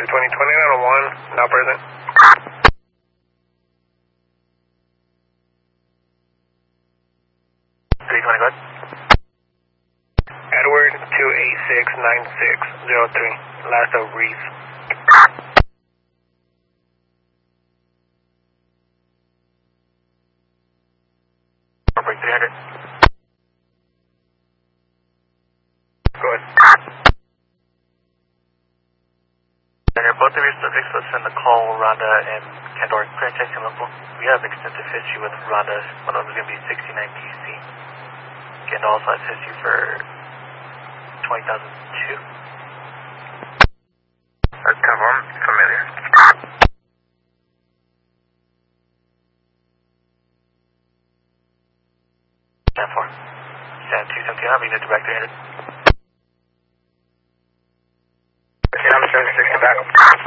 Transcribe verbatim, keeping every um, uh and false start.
twenty twenty-nine oh one, now present. three twenty, go ahead. Edward, two eight six nine six zero three, last of Reese. Break three hundred. Go ahead. Center, both of your subjects, let's send the call, Rhonda and Candor. Clear and checking local. We have extensive history with Rhonda. One of them is going to be sixty-nine P C. Candor also has history for twenty thousand two. That's confirm, familiar. ten four. Stand two seventeen, I'll be near direct three hundred. Okay, I'm seven sixty back.